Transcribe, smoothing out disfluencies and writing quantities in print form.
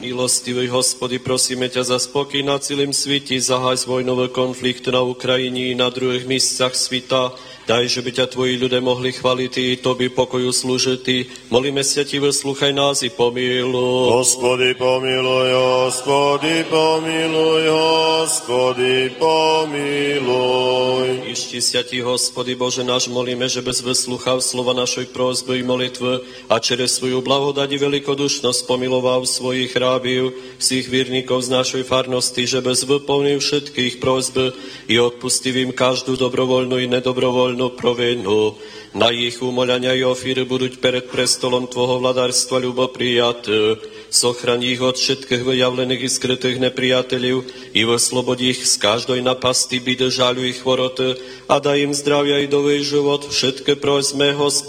Milostivý Hospody, prosíme ťa za spokoj na celém svete, zahaj vojnové konflikty na Ukrajine i na druhých místach sveta. Daj, že by ťa tvoji ľudia mohli chváliť i tobi pokoju slúžiť. Molíme sa ti, vyslúchaj nás i pomiluj. Hospody pomiluj, Hospody pomiluj, Hospody pomiluj. Išti sa ti, Hospody Bože náš, molíme, že bez vyslúchav slova našej prosby i molitvy a čere svoju blahodať i veľkodušnosť pomiloval svojich rábiv, všich vierníkov z našej farnosti, že bez vyplniv všetkých prosby i odpustiv im každú dobrovoľnú i nedobrovoľnú provinu. Na ich umoľania i ofíry budúť pred prestolom Tvoho vladárstva ľubo prijaté. Sochraň ich od všetkých vyjavlených i skrytých nepriateľov i vyslobodí ich z každej napasti, bídy, žaľu i chvoroty a daj im zdravia i dový život. Všetké prosme, Hospody.